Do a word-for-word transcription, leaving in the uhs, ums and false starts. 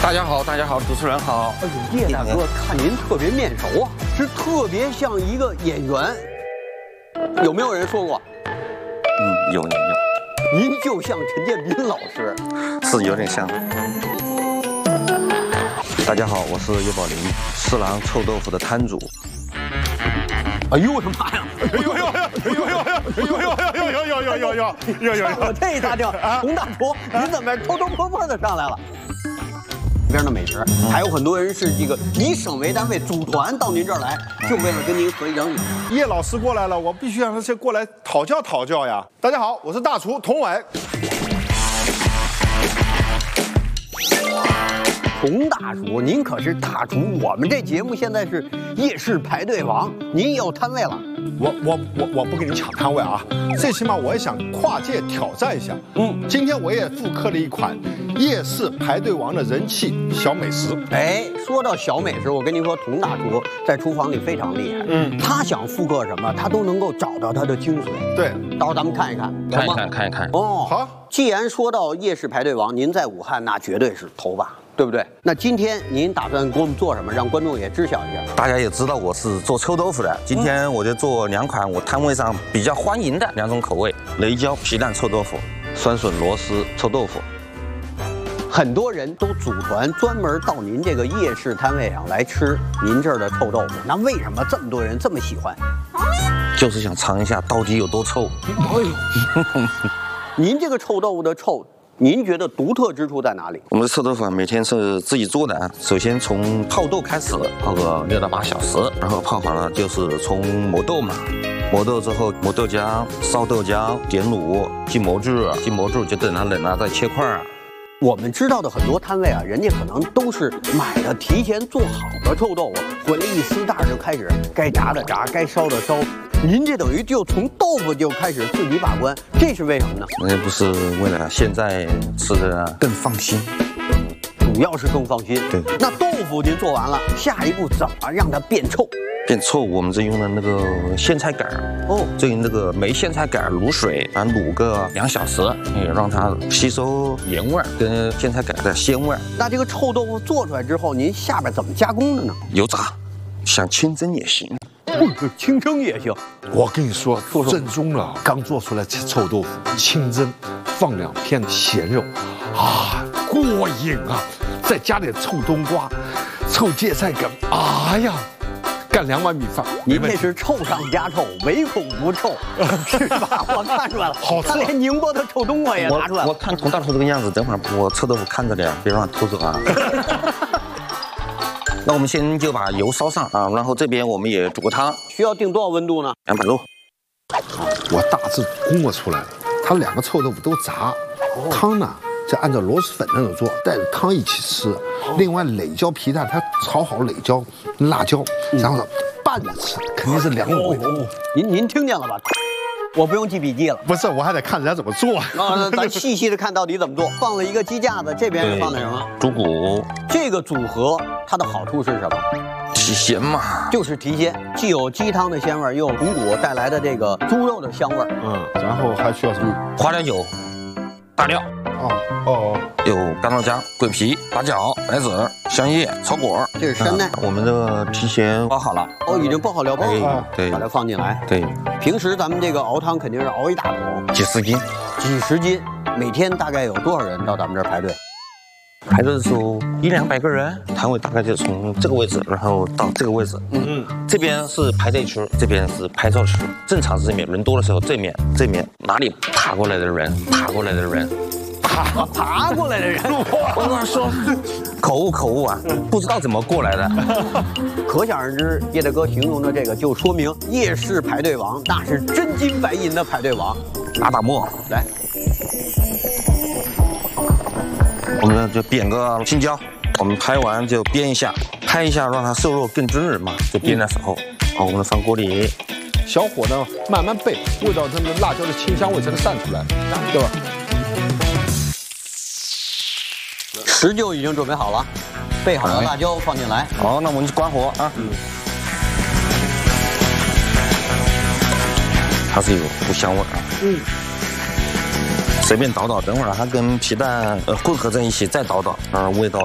大家好，大家好，主持人好。 哎呦，叶大哥，看您特别面熟啊，是特别像一个演员。有没有人说过？ 嗯，有有有。 您就像陈建斌老师， 是有点像。大家好，我是叶宝林，四郎臭豆腐的摊主。 哎呦我的妈呀！ 哎呦呦呦呦呦呦呦呦呦呦呦呦呦呦！ 我这一大跳，洪大厨，您怎么偷偷摸摸的上来了？边的美食，还有很多人是这个以省为单位组团到您这儿来，就为了跟您合一张影。 叶老师过来了，我必须让他先过来讨教讨教呀！大家好，我是大厨童伟。 洪大厨，您可是大厨，我们这节目现在是夜市排队王，您也有摊位了。 我我我我不跟你抢摊位啊，最起码我也想跨界挑战一下。嗯，今天我也复刻了一款夜市排队王的人气小美食。 哎，说到小美食，我跟您说，童大厨在厨房里非常厉害。嗯，他想复刻什么，他都能够找到他的精髓。 对， 到时候咱们看一看， 看一看，看一看。 哦， 好。 既然说到夜市排队王，您在武汉那绝对是头把。对不对？那今天您打算给我们做什么，让观众也知晓一下？ 大家也知道我是做臭豆腐的，今天我就做两款我摊位上比较欢迎的两种口味：雷椒皮蛋臭豆腐、酸笋螺丝臭豆腐。 很多人都组团专门到您这个夜市摊位上来吃您这儿的臭豆腐，那为什么这么多人这么喜欢？ 就是想尝一下到底有多臭。哎呦， 您这个臭豆腐的臭。您觉得独特之处在哪里？ 我们的臭豆腐每天是自己做的，首先从泡豆开始，泡个六到八小时，然后泡好了就是从磨豆嘛，磨豆之后磨豆浆、烧豆浆、点卤、进模具，进模具就等它冷了再切块。 我们知道的很多摊位啊，人家可能都是买的提前做好的臭豆腐，回来一撕袋就开始该炸的炸，该烧的烧。您这等于就从豆腐就开始自己把关，这是为什么呢？ 那不是为了现在吃的更放心， 主要是更放心。 对。那豆腐您做完了，下一步怎么让它变臭？ 变臭，我们这用的那个苋菜杆哦，就用那个没苋菜杆卤水，把它卤个两小时，哎，让它吸收盐味儿跟苋菜杆的鲜味儿。 那这个臭豆腐做出来之后，您下边怎么加工的呢？ 油炸，想清蒸也行。 嗯，清蒸也行。 我跟你说，正宗的刚做出来臭豆腐，清蒸，放两片咸肉，啊，过瘾啊！再加点臭冬瓜、臭芥菜梗，哎呀！干两碗米饭， 您这是臭上加臭，唯恐不臭，是吧？我看出来了， 好吃。 他连宁波的臭冬瓜也拿出来了。 我看童大厨这个样子，等会儿我臭豆腐看着点，别让他偷走啊。那我们先就把油烧上啊，然后这边我们也煮个汤。 需要定多少温度呢？ 两百度。 我大致估摸出来了，它两个臭豆腐都炸，汤呢就按照螺蛳粉那种做，带着汤一起吃。另外雷椒皮蛋，它炒好雷椒、辣椒，然后拌着吃，肯定是两种味道。 您您听见了吧？我不用记笔记了。 不是，我还得看人家怎么做。 啊，咱细细的看到底怎么做。放了一个鸡架子，这边是放的什么？ 猪骨。这个组合它的好处是什么？ 提鲜嘛， 就是提鲜，既有鸡汤的鲜味，又有猪骨带来的这个猪肉的香味。 嗯，然后还需要什么？ 花椒油、大料。 哦哦， 有干豆浆、桂皮、八角、白芷、香叶、草果。 这是生的。 我们这个提前包好了。 哦，已经包好料包了。 对， 把它放进来。 对。 平时咱们这个熬汤肯定是熬一大桶， 几十斤。 几十斤，每天大概有多少人到咱们这儿排队？ 排队的时候一两百个人，摊位大概就从这个位置，然后到这个位置。嗯嗯。这边是排队区，这边是拍照区。正常是这面，人多的时候这面，这面哪里爬过来的人，爬过来的人。 爬爬过来的人， 我跟你说，口误口误啊，不知道怎么过来的。 可想而知，叶大哥形容的这个，就说明夜市排队王那是真金白银的排队王。 打打沫， 来， 我们就煸个青椒，我们拍完就煸一下，拍一下让它瘦肉更均匀嘛，就煸的时候，好，我们放锅里， 小火呢慢慢煸，味道它的辣椒的清香味才能散出来，对吧？ 食就已经准备好了，备好的辣椒放进来。 好，那我们就关火啊。嗯。它是有股香味啊。嗯。随便捣捣，等会儿它跟皮蛋呃混合在一起再捣捣，然后味道